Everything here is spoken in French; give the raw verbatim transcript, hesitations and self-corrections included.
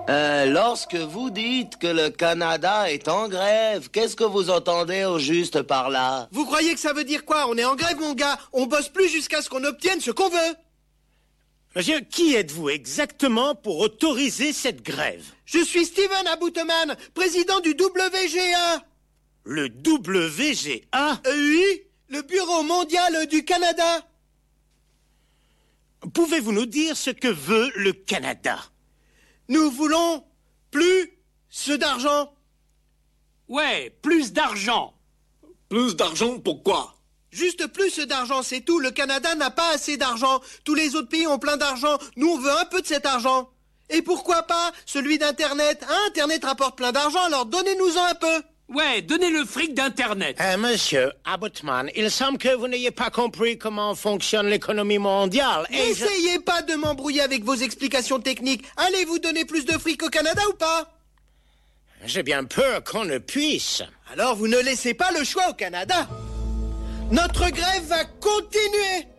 Euh, lorsque vous dites que le Canada est en grève, qu'est-ce que vous entendez au juste par là? Vous croyez que ça veut dire quoi? On est en grève, mon gars. On bosse plus jusqu'à ce qu'on obtienne ce qu'on veut. Monsieur, qui êtes-vous exactement pour autoriser cette grève? Je suis Steven Abouteman, président du W G A. Le W G A? Euh, oui, le Bureau mondial du Canada. Pouvez-vous nous dire ce que veut le Canada? Nous voulons plus d'argent. Ouais, plus d'argent. Plus d'argent, pourquoi? Juste plus d'argent, c'est tout. Le Canada n'a pas assez d'argent. Tous les autres pays ont plein d'argent. Nous, on veut un peu de cet argent. Et pourquoi pas celui d'Internet? Hein, Internet rapporte plein d'argent, alors donnez-nous-en un peu. Ouais, donnez le fric d'Internet. Euh, monsieur Abbottman, il semble que vous n'ayez pas compris comment fonctionne l'économie mondiale. Et N'essayez je... pas de m'embrouiller avec vos explications techniques. Allez-vous donner plus de fric au Canada ou pas? J'ai bien peur qu'on ne puisse. Alors vous ne laissez pas le choix au Canada. Notre grève va continuer.